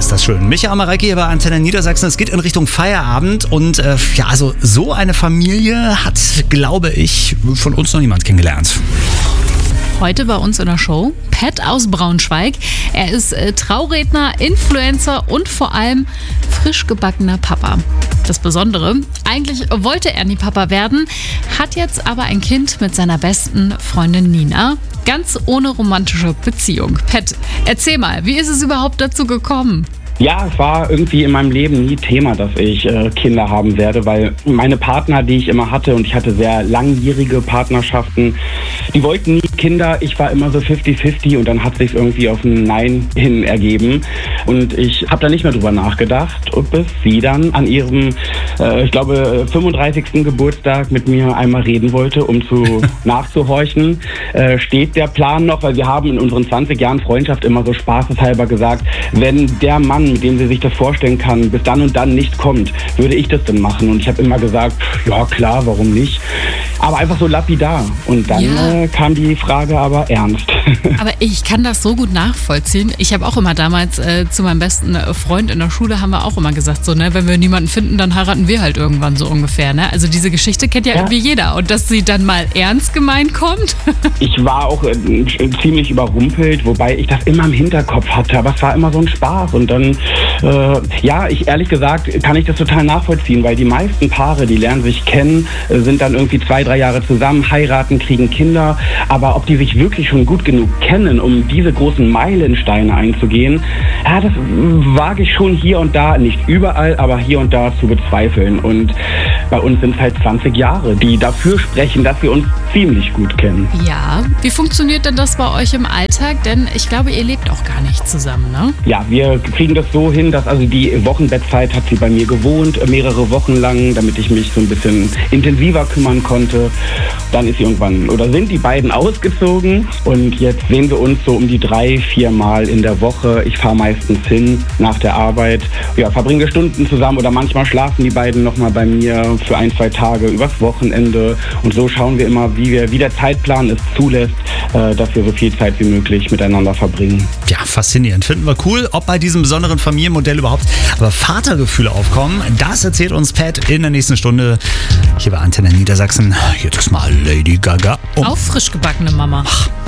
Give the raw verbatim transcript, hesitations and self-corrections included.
ist das schön. Micha und Mareike hier bei Antenne Niedersachsen. Es geht in Richtung Feierabend und äh, ja, also so eine Familie hat, glaube ich, von uns noch niemand kennengelernt. Heute bei uns in der Show Pat aus Braunschweig. Er ist äh, Trauredner, Influencer und vor allem frisch gebackener Papa. Das Besondere, eigentlich wollte er nie Papa werden, hat jetzt aber ein Kind mit seiner besten Freundin Nina. Ganz ohne romantische Beziehung. Pat, erzähl mal, wie ist es überhaupt dazu gekommen? Ja, es war irgendwie in meinem Leben nie Thema, dass ich äh, Kinder haben werde, weil meine Partner, die ich immer hatte, und ich hatte sehr langjährige Partnerschaften, die wollten nie Kinder. Ich war immer so fünfzig fünfzig und dann hat sich irgendwie auf ein Nein hin ergeben. Und ich habe da nicht mehr drüber nachgedacht, bis sie dann an ihrem, äh, ich glaube, fünfunddreißigsten Geburtstag mit mir einmal reden wollte, um zu nachzuhorchen. Äh, steht der Plan noch, weil wir haben in unseren zwanzig Jahren Freundschaft immer so spaßeshalber gesagt, wenn der Mann, mit dem sie sich das vorstellen kann, bis dann und dann nicht kommt, würde ich das denn machen? Und ich habe immer gesagt, ja klar, warum nicht? Aber einfach so lapidar. Und dann ja. äh, kam die Frage aber ernst. Aber ich kann das so gut nachvollziehen. Ich habe auch immer damals äh, zu meinem besten Freund in der Schule haben wir auch immer gesagt, so, ne, wenn wir niemanden finden, dann heiraten wir halt irgendwann so ungefähr. Ne? Also diese Geschichte kennt ja, ja irgendwie jeder. Und dass sie dann mal ernst gemeint kommt. Ich war auch äh, ziemlich überrumpelt, wobei ich das immer im Hinterkopf hatte. Aber es war immer so ein Spaß. Und dann, äh, ja, ich ehrlich gesagt, kann ich das total nachvollziehen, weil die meisten Paare, die lernen sich kennen, äh, sind dann irgendwie zwei, drei Jahre zusammen, heiraten, kriegen Kinder. Aber ob die sich wirklich schon gut genug kennen, um diese großen Meilensteine einzugehen, ja, das wage ich schon hier und da, nicht überall, aber hier und da zu bezweifeln. Und bei uns sind es halt zwanzig Jahre, die dafür sprechen, dass wir uns ziemlich gut kennen. Ja, wie funktioniert denn das bei euch im Alltag? Denn ich glaube, ihr lebt auch gar nicht zusammen, ne? Ja, wir kriegen das so hin, dass also die Wochenbettzeit hat sie bei mir gewohnt, mehrere Wochen lang, damit ich mich so ein bisschen intensiver kümmern konnte. Dann ist sie irgendwann, oder sind die beiden ausgezogen und jetzt sehen wir uns so um die drei, vier Mal in der Woche. Ich fahre meistens hin nach der Arbeit, ja, verbringen wir Stunden zusammen oder manchmal schlafen die beiden nochmal bei mir für ein, zwei Tage übers Wochenende und so schauen wir immer, wie wir, wie der Zeitplan es zulässt, äh, dass wir so viel Zeit wie möglich miteinander verbringen. Ja, faszinierend. Finden wir cool, ob bei diesem besonderen Familienmodell überhaupt aber Vatergefühle aufkommen. Das erzählt uns Pat in der nächsten Stunde hier bei Antenne Niedersachsen. Jetzt ist mal Lady Gaga. Um. Auch frisch gebackene Mama. Ach.